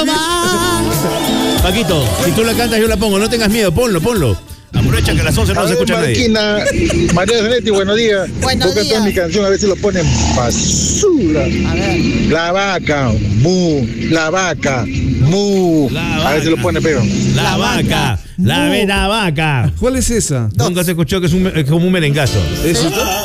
Paquito, si tú la cantas yo la pongo, no tengas miedo, ponlo. Aprovecha que a las 11 no se escucha nadie. María Zanetti, buenos días. Buenos días. Toca mi canción, a ver si lo ponen basura. A ver. La vaca, mu. La vaca, mu. A ver si lo pone, pero. La vaca, la vaca. ¿Cuál es esa? Nunca se escuchó que es como un merengazo. ¿Eso?